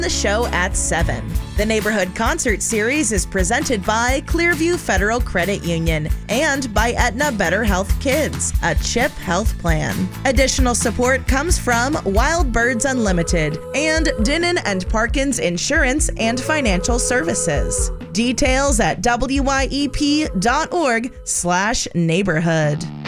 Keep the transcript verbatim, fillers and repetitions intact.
the show at seven. The Neighborhood Concert Series is presented by Clearview Federal Credit Union and by Aetna Better Health Kids, a CHIP health plan. Additional support comes from Wild Birds Unlimited and Dinnan and Parkins Insurance and Financial Services. Details at W Y E P dot org slash neighborhood.